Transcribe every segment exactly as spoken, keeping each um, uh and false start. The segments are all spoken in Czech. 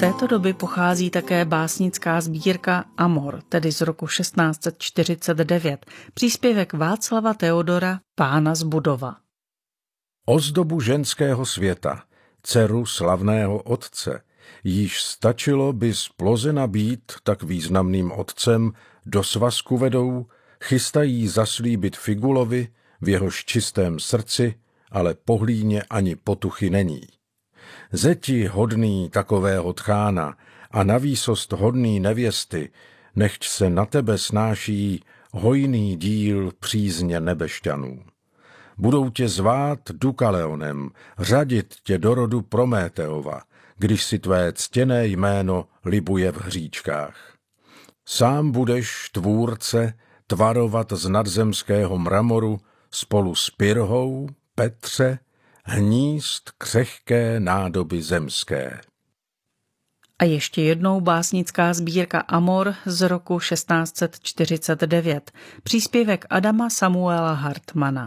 této doby pochází také básnická sbírka Amor, tedy z roku šestnáct set čtyřicet devět, příspěvek Václava Teodora, pána z Budova. Ozdobu ženského světa, dceru slavného otce, již stačilo by z Plozena být tak významným otcem, do svazku vedou, chystají zaslíbit Figulovi, v jehož čistém srdci, ale pohlíně ani potuchy není. Zeti hodný takového tchána a navýsost hodný nevěsty, nechť se na tebe snáší hojný díl přízně nebešťanů. Budou tě zvát Dukaleonem, řadit tě do rodu Prométeova, když si tvé ctěné jméno libuje v hříčkách. Sám budeš, tvůrce, tvarovat z nadzemského mramoru spolu s Pyrhou, Petře, hnízd křehké nádoby zemské. A ještě jednou básnická sbírka Amor z roku šestnáct set čtyřicet devět, příspěvek Adama Samuela Hartmana.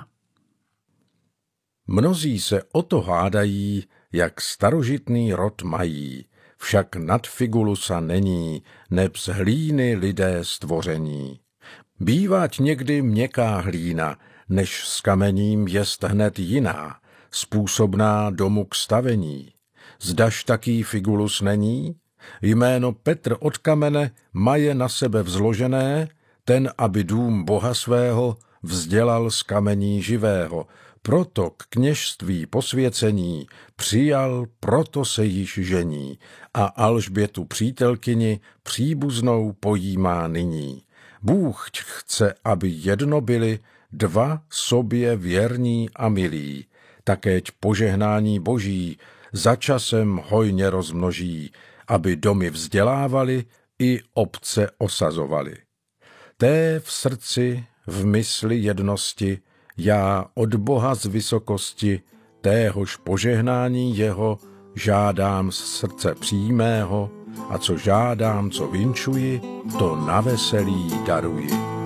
Mnozí se o to hádají, jak starožitný rod mají, však nad Figulusa není, neb z hlíny lidé stvoření. Bývať někdy měkká hlína, než s kamením jest hned jiná, způsobná domu k stavení. Zdaž taký Figulus není? Jméno Petr od kamene maje na sebe vzložené, ten, aby dům Boha svého vzdělal z kamení živého, proto k kněžství posvěcení přijal, proto se již žení a Alžbětu přítelkyni příbuznou pojímá nyní. Bůh chce, aby jedno byli dva sobě věrní a milí, takéť požehnání boží za časem hojně rozmnoží, aby domy vzdělávali i obce osazovali. Té v srdci, v mysli jednosti, já od Boha z vysokosti, téhož požehnání jeho, žádám z srdce přímého, a co žádám, co vinčuji, to na veselí daruji.